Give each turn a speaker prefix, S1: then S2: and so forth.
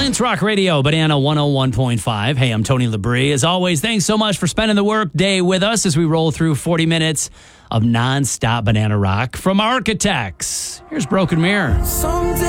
S1: Lance Rock Radio, Banana 101.5. Hey, I'm Tony Labrie. As always, thanks so much for spending the work day with us as we roll through 40 minutes of nonstop Banana Rock from Architects. Here's Broken Mirror.
S2: Someday